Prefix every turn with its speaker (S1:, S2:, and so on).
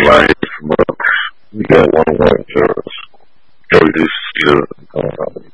S1: life, but we got one way to go this year.